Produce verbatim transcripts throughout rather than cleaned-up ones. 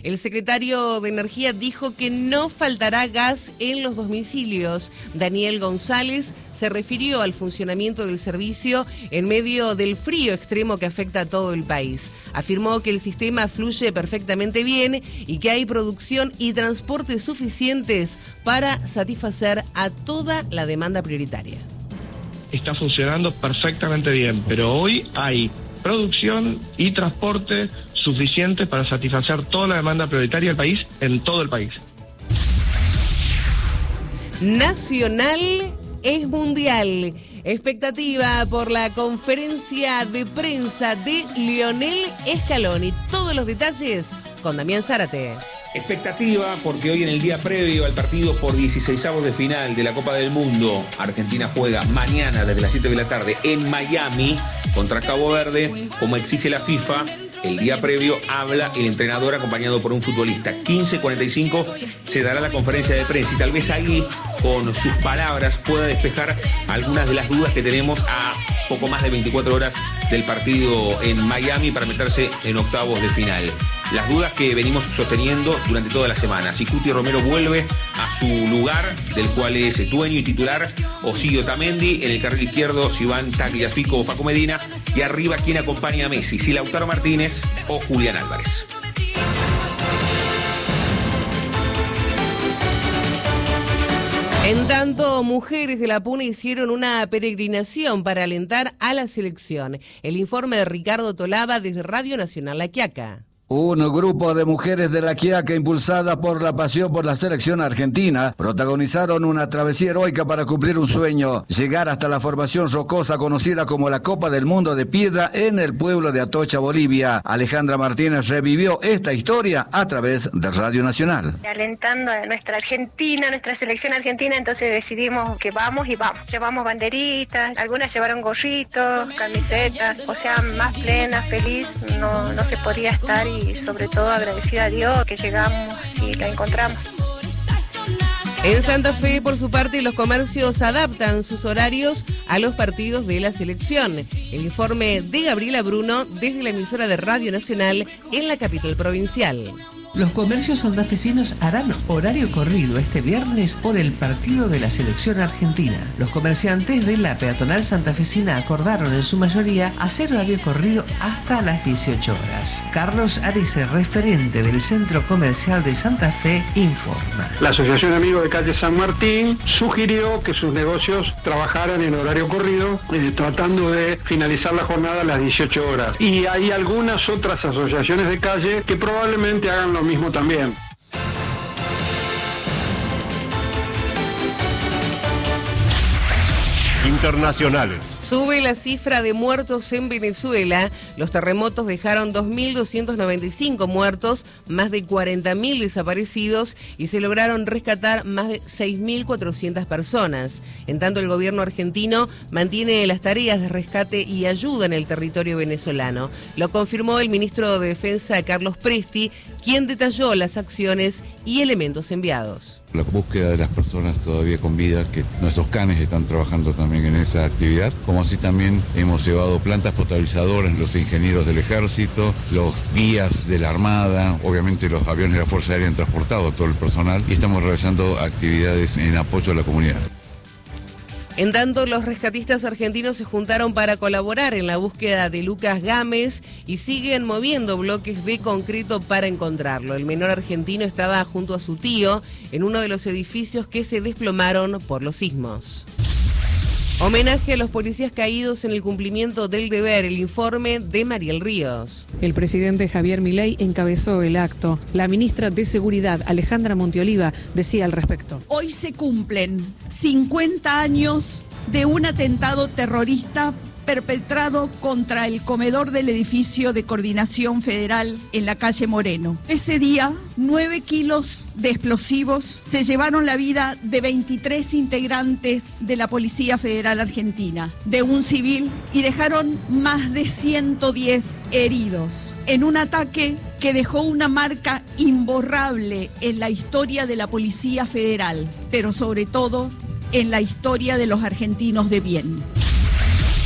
El secretario de Energía dijo que no faltará gas en los domicilios. Daniel González se refirió al funcionamiento del servicio en medio del frío extremo que afecta a todo el país. Afirmó que el sistema fluye perfectamente bien y que hay producción y transporte suficientes para satisfacer a toda la demanda prioritaria. Está funcionando perfectamente bien, pero hoy hay producción y transporte suficientes para satisfacer toda la demanda prioritaria del país en todo el país. Nacional es mundial. Expectativa por la conferencia de prensa de Lionel Scaloni. Todos los detalles con Damián Zárate. Expectativa porque hoy en el día previo al partido por dieciseisavos de final de la Copa del Mundo, Argentina juega mañana desde las siete de la tarde en Miami contra Cabo Verde, como exige la FIFA. El día previo habla el entrenador acompañado por un futbolista. quince cuarenta y cinco se dará la conferencia de prensa y tal vez ahí con sus palabras pueda despejar algunas de las dudas que tenemos a poco más de veinticuatro horas del partido en Miami para meterse en octavos de final. Las dudas que venimos sosteniendo durante toda la semana. Si Cuti Romero vuelve a su lugar, del cual es dueño y titular, o sigue Otamendi. En el carril izquierdo, si van Tagliafico o Paco Medina. Y arriba, ¿quién acompaña a Messi? Si Lautaro Martínez o Julián Álvarez. En tanto, mujeres de la Puna hicieron una peregrinación para alentar a la selección. El informe de Ricardo Tolaba desde Radio Nacional La Quiaca. Un grupo de mujeres de La Quiaca, impulsadas por la pasión por la selección argentina, protagonizaron una travesía heroica para cumplir un sueño, llegar hasta la formación rocosa conocida como la Copa del Mundo de Piedra en el pueblo de Atocha, Bolivia. Alejandra Martínez revivió esta historia a través de Radio Nacional. Alentando a nuestra Argentina, nuestra selección argentina, entonces decidimos que vamos y vamos. Llevamos banderitas, algunas llevaron gorritos, camisetas, o sea, más plena, feliz, no, no se podía estar y y sobre todo agradecida a Dios que llegamos y la encontramos. En Santa Fe, por su parte, los comercios adaptan sus horarios a los partidos de la selección. El informe de Gabriela Bruno desde la emisora de Radio Nacional en la capital provincial. Los comercios santafesinos harán horario corrido este viernes por el partido de la selección argentina. Los comerciantes de la peatonal santafesina acordaron en su mayoría hacer horario corrido hasta las dieciocho horas. Carlos Arice, referente del Centro Comercial de Santa Fe, informa. La Asociación de Amigos de Calle San Martín sugirió que sus negocios trabajaran en horario corrido, eh, tratando de finalizar la jornada a las dieciocho horas. Y hay algunas otras asociaciones de calle que probablemente hagan lo mismo también. Internacionales. Sube la cifra de muertos en Venezuela. Los terremotos dejaron dos mil doscientos noventa y cinco muertos, más de cuarenta mil desaparecidos y se lograron rescatar más de seis mil cuatrocientas personas. En tanto, el gobierno argentino mantiene las tareas de rescate y ayuda en el territorio venezolano. Lo confirmó el ministro de Defensa, Carlos Presti, quien detalló las acciones y elementos enviados. La búsqueda de las personas todavía con vida, que nuestros canes están trabajando también en esa actividad, como así también hemos llevado plantas potabilizadoras, los ingenieros del ejército, los guías de la armada, obviamente los aviones de la Fuerza Aérea han transportado todo el personal y estamos realizando actividades en apoyo a la comunidad. En tanto, los rescatistas argentinos se juntaron para colaborar en la búsqueda de Lucas Gámez y siguen moviendo bloques de concreto para encontrarlo. El menor argentino estaba junto a su tío en uno de los edificios que se desplomaron por los sismos. Homenaje a los policías caídos en el cumplimiento del deber, el informe de Mariel Ríos. El presidente Javier Milei encabezó el acto. La ministra de Seguridad, Alejandra Monteoliva, decía al respecto. Hoy se cumplen cincuenta años de un atentado terrorista perpetrado contra el comedor del edificio de Coordinación Federal en la calle Moreno. Ese día, nueve kilos de explosivos se llevaron la vida de veintitrés integrantes de la Policía Federal Argentina, de un civil, y dejaron más de ciento diez heridos en un ataque que dejó una marca imborrable en la historia de la Policía Federal, pero sobre todo en la historia de los argentinos de bien.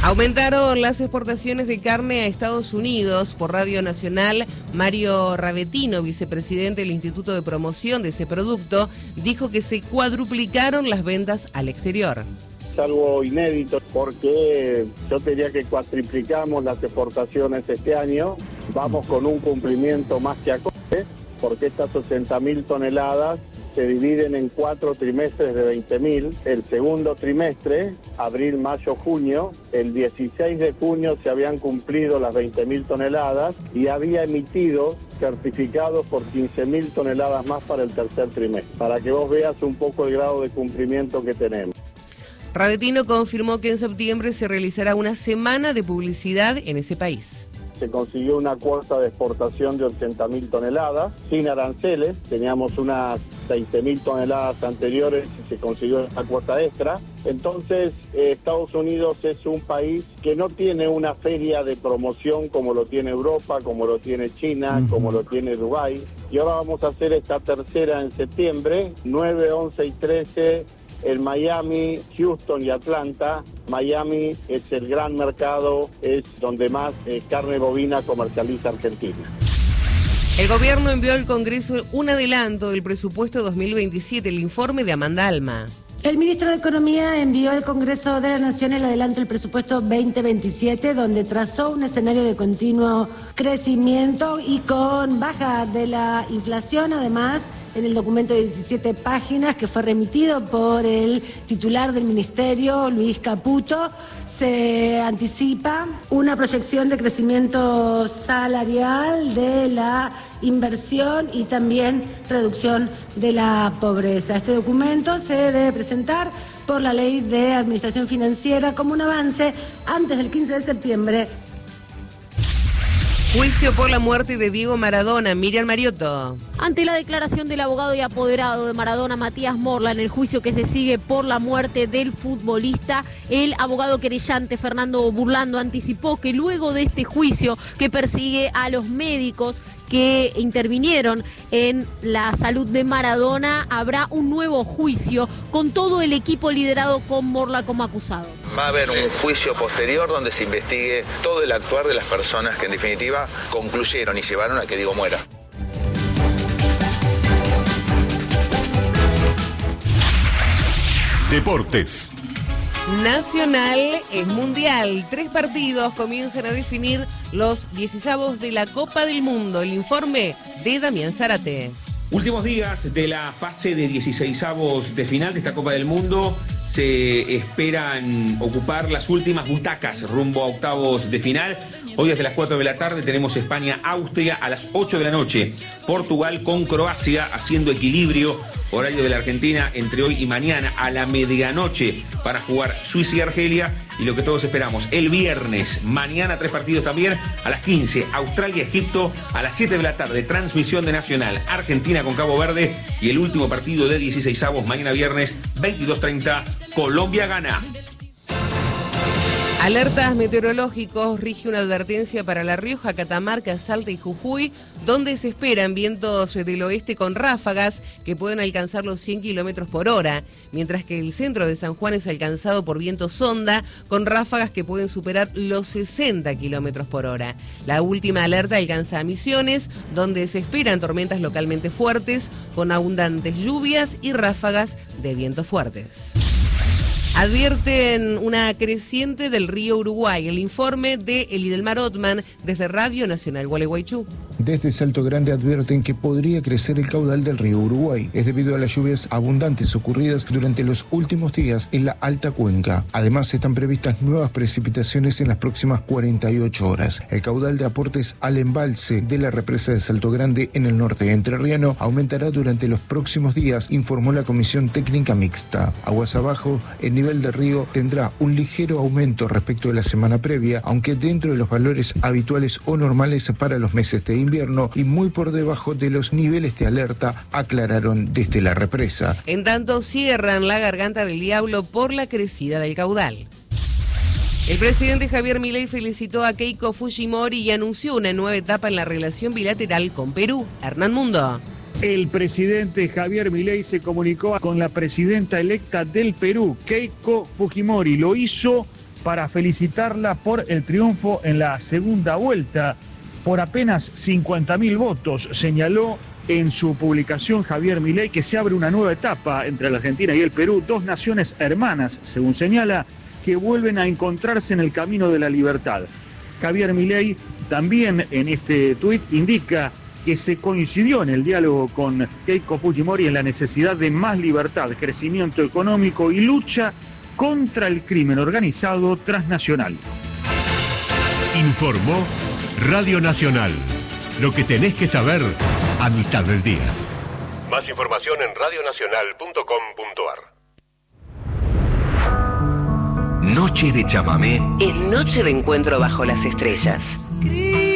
Aumentaron las exportaciones de carne a Estados Unidos. Por Radio Nacional, Mario Ravetino, vicepresidente del Instituto de Promoción de ese producto, dijo que se cuadruplicaron las ventas al exterior. Es algo inédito porque yo diría que cuatriplicamos las exportaciones este año. Vamos con un cumplimiento más que acorde, porque estas sesenta mil toneladas se dividen en cuatro trimestres de veinte mil. El segundo trimestre, abril, mayo, junio, el dieciséis de junio se habían cumplido las veinte mil toneladas y había emitido certificados por quince mil toneladas más para el tercer trimestre, para que vos veas un poco el grado de cumplimiento que tenemos. Ravetino confirmó que en septiembre se realizará una semana de publicidad en ese país. Se consiguió una cuota de exportación de ochenta mil toneladas, sin aranceles. Teníamos unas veinte mil toneladas anteriores y se consiguió esta cuota extra. Entonces, eh, Estados Unidos es un país que no tiene una feria de promoción como lo tiene Europa, como lo tiene China, uh-huh. como lo tiene Dubái. Y ahora vamos a hacer esta tercera en septiembre, nueve, once y trece... en Miami, Houston y Atlanta. Miami es el gran mercado, es donde más eh, carne bovina comercializa Argentina. El gobierno envió al Congreso un adelanto del presupuesto dos mil veintisiete, el informe de Amanda Alma. El ministro de Economía envió al Congreso de la Nación el adelanto del presupuesto veinte veintisiete, donde trazó un escenario de continuo crecimiento y con baja de la inflación. Además, en el documento de diecisiete páginas que fue remitido por el titular del ministerio, Luis Caputo, se anticipa una proyección de crecimiento salarial, de la inversión y también reducción de la pobreza. Este documento se debe presentar por la Ley de Administración Financiera como un avance antes del quince de septiembre. Juicio por la muerte de Diego Maradona. Miriam Mariotto. Ante la declaración del abogado y apoderado de Maradona, Matías Morla, en el juicio que se sigue por la muerte del futbolista, el abogado querellante Fernando Burlando anticipó que luego de este juicio que persigue a los médicos que intervinieron en la salud de Maradona, habrá un nuevo juicio con todo el equipo liderado con Morla como acusado. Va a haber un juicio posterior donde se investigue todo el actuar de las personas que en definitiva concluyeron y llevaron a que Diego muera. Deportes. Nacional es mundial. Tres partidos comienzan a definir los dieciseisavos de la Copa del Mundo. El informe de Damián Zárate. Últimos días de la fase de dieciseisavos de final de esta Copa del Mundo. Se esperan ocupar las últimas butacas rumbo a octavos de final. Hoy desde las cuatro de la tarde tenemos España-Austria a las ocho de la noche. Portugal con Croacia haciendo equilibrio. Horario de la Argentina entre hoy y mañana a la medianoche para jugar Suiza y Argelia. Y lo que todos esperamos, el viernes, mañana tres partidos también, a las quince, Australia-Egipto, a las siete de la tarde, transmisión de Nacional, Argentina con Cabo Verde, y el último partido de dieciseisavos, mañana viernes, veintidós treinta, Colombia-Ghana. Alertas meteorológicos, rige una advertencia para La Rioja, Catamarca, Salta y Jujuy, donde se esperan vientos del oeste con ráfagas que pueden alcanzar los cien kilómetros por hora, mientras que el centro de San Juan es alcanzado por viento sonda con ráfagas que pueden superar los sesenta kilómetros por hora. La última alerta alcanza a Misiones, donde se esperan tormentas localmente fuertes con abundantes lluvias y ráfagas de vientos fuertes. Advierten una creciente del río Uruguay. El informe de Elidelmar Otman desde Radio Nacional Gualeguaychú. Desde Salto Grande advierten que podría crecer el caudal del río Uruguay. Es debido a las lluvias abundantes ocurridas durante los últimos días en la alta cuenca. Además, están previstas nuevas precipitaciones en las próximas cuarenta y ocho horas. El caudal de aportes al embalse de la represa de Salto Grande en el norte entrerriano aumentará durante los próximos días, informó la Comisión Técnica Mixta. Aguas abajo, el nivel del río tendrá un ligero aumento respecto de la semana previa, aunque dentro de los valores habituales o normales para los meses de invierno y muy por debajo de los niveles de alerta, aclararon desde la represa. En tanto, cierran la Garganta del Diablo por la crecida del caudal. El presidente Javier Milei felicitó a Keiko Fujimori y anunció una nueva etapa en la relación bilateral con Perú. Hernán Mundo. El presidente Javier Milei se comunicó con la presidenta electa del Perú, Keiko Fujimori. Lo hizo para felicitarla por el triunfo en la segunda vuelta por apenas cincuenta mil votos. Señaló en su publicación Javier Milei que se abre una nueva etapa entre la Argentina y el Perú, dos naciones hermanas, según señala, que vuelven a encontrarse en el camino de la libertad. Javier Milei también en este tuit indica que se coincidió en el diálogo con Keiko Fujimori en la necesidad de más libertad, crecimiento económico y lucha contra el crimen organizado transnacional. Informó Radio Nacional. Lo que tenés que saber a mitad del día. Más información en radionacional punto com punto a r. Noche de chamamé Es noche de encuentro bajo las estrellas.